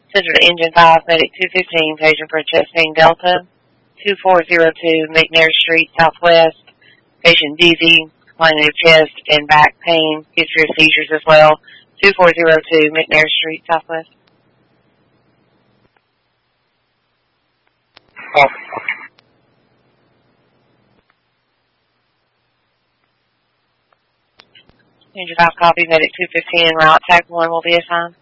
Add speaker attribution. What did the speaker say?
Speaker 1: Center to Engine 5, Medic 215, patient for chest pain Delta. 2402 McNair Street, Southwest. Patient dizzy, complaining of chest and back pain, history of seizures as well. 2402 McNair Street, Southwest. Engine 5 copy, Medic 215, route type 1 will be assigned.